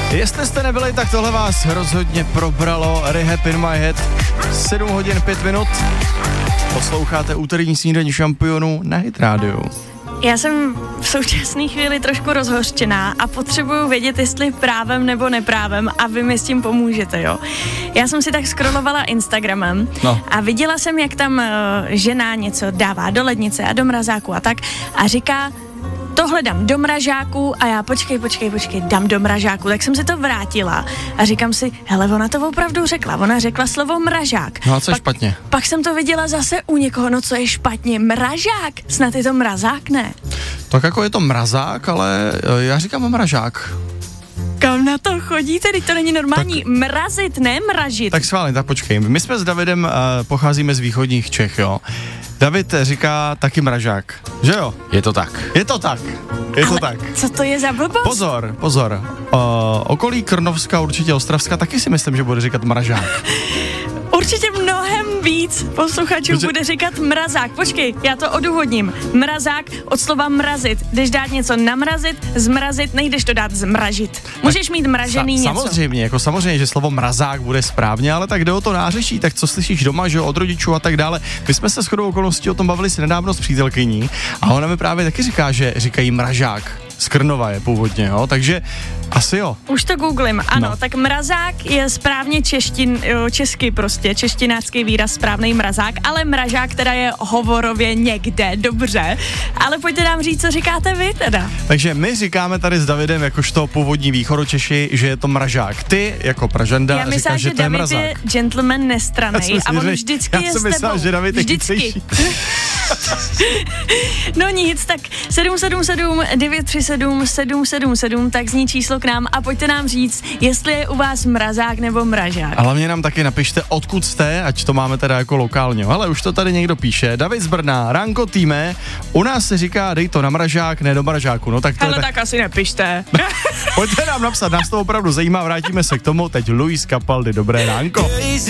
Jestli jste nebyli, tak tohle vás rozhodně probralo. Rehab in my head. 7 hodin 5 minut. Posloucháte úterní snídaní šampionů na Hit Radio. Já jsem v současné chvíli trošku rozhořčená a potřebuju vědět, jestli právem nebo neprávem a vy mi s tím pomůžete, jo. Já jsem si tak scrollovala Instagramem a viděla jsem, jak tam žena něco dává do lednice a do mrazáku a tak a říká, tohle dám do mražáku a já počkej, dám do mražáku. Tak jsem si to vrátila a říkám si, hele, ona to opravdu řekla. Ona řekla slovo mražák. No a co je špatně? Pak jsem to viděla zase u někoho, no co je špatně? Mražák? Snad je to mrazák, ne? Tak jako je to mrazák, ale já říkám mražák. Kam na to chodíte? Teď to není normální. Tak, mrazit, ne mražit. Tak schválně, tak počkej. My jsme s Davidem pocházíme z východních Čech, jo. David říká taky mražák, že jo? Je to tak. Ale co to je za blbost? Pozor. Okolí Krnovska, určitě Ostravska, taky si myslím, že bude říkat mražák. Určitě mnohem víc posluchačů bude říkat mrazák. Počkej, já to odůvodním. Mrazák od slova mrazit. Jdeš dát něco namrazit, zmrazit, nejdeš to dát zmražit. Můžeš mít mražený něco. Samozřejmě, že slovo mrazák bude správně, ale tak jde o to nářečí, tak co slyšíš doma, že od rodičů a tak dále. My jsme se shodou okolností o tom bavili si nedávno s přítelkyní a ona mi právě taky říká, že říkají mražák. Z Krnova je původně, jo, takže asi jo. Už to googlím, ano, tak mrazák je správně česky prostě, češtinářský výraz, správný mrazák, ale mražák teda je hovorově někde, dobře, ale pojďte nám říct, co říkáte vy teda. Takže my říkáme tady s Davidem, jakožto původní východočeši, že je to mražák. Ty, jako Pražanda, říkáš, že to je mrazák. Já myslím, že David je gentleman nestranej a on vždycky je s tebou. Já jsem myslel, že David je vždycky. No nic, tak 777 937 777, tak zní číslo k nám a pojďte nám říct, jestli je u vás mrazák nebo mražák. A hlavně nám taky napište, odkud jste, ať to máme teda jako lokálně. Ale už to tady někdo píše. David z Brna, Ranko týme, u nás se říká, dej to na mražák, ne do mražáku. No tak to hele, tak asi nepište. Pojďte nám napsat, nás to opravdu zajímá, vrátíme se k tomu. Teď Luis Capaldi, dobré ránko.